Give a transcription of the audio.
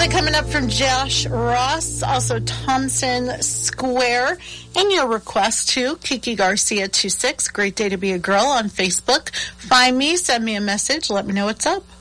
Music coming up from Josh Ross, also Thompson Square. And your request to Kiki Garcia 26. Great Day to Be a Girl on Facebook. Find me, send me a message, let me know what's up.